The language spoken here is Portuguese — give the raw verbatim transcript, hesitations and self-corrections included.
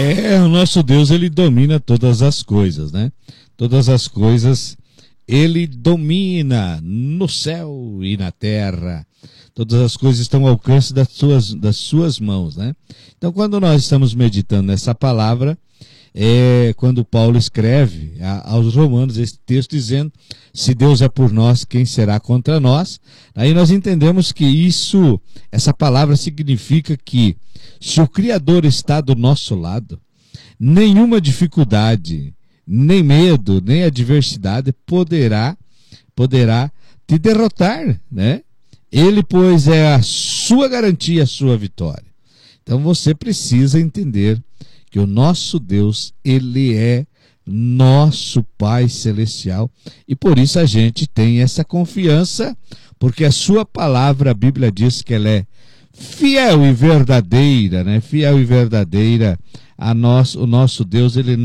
É, o nosso Deus, ele domina todas as coisas, né? Todas as coisas ele domina no céu e na terra. Todas as coisas estão ao alcance das suas, das suas mãos, né? Então, quando nós estamos meditando nessa palavra, é quando Paulo escreve a, aos Romanos esse texto dizendo: se Deus é por nós, quem será contra nós? Aí nós entendemos que isso, essa palavra significa que se o Criador está do nosso lado, nenhuma dificuldade, nem medo, nem adversidade poderá, poderá te derrotar, né? Ele, pois, é a sua garantia, a sua vitória. Então você precisa entender que o nosso Deus, ele é nosso Pai Celestial, e por isso a gente tem essa confiança, porque a sua palavra, a Bíblia diz que ela é fiel e verdadeira, né? Fiel e verdadeira a nós, o nosso Deus, ele